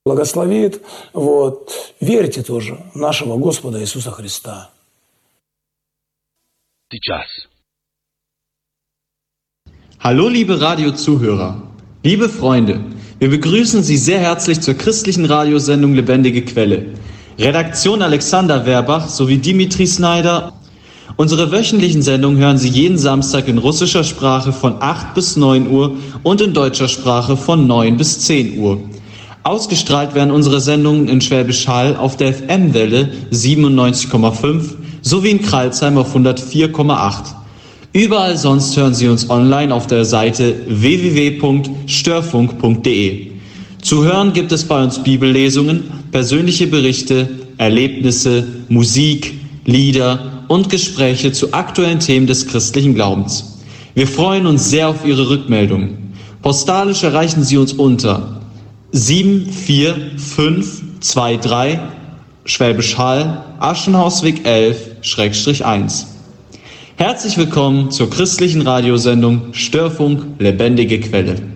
благословит. Вот. Верьте тоже в нашего Господа Иисуса Христа. Hallo liebe Radiozuhörer, liebe Freunde, wir begrüßen Sie sehr herzlich zur christlichen Radiosendung Lebendige Quelle. Redaktion Alexander Werbach sowie Dimitri Snyder. Unsere wöchentlichen Sendungen hören Sie jeden Samstag in russischer Sprache von 8 bis 9 Uhr und in deutscher Sprache von 9 bis 10 Uhr. Ausgestrahlt werden unsere Sendungen in Schwäbisch Hall auf der FM-Welle 97,5 sowie in Crailsheim auf 104,8. Überall sonst hören Sie uns online auf der Seite www.störfunk.de. Zu hören gibt es bei uns Bibellesungen, persönliche Berichte, Erlebnisse, Musik, Lieder und Gespräche zu aktuellen Themen des christlichen Glaubens. Wir freuen uns sehr auf Ihre Rückmeldungen. Postalisch erreichen Sie uns unter 74523 Schwäbisch Hall, Aschenhausweg 11-1. Herzlich willkommen zur christlichen Radiosendung Störfunk Lebendige Quelle.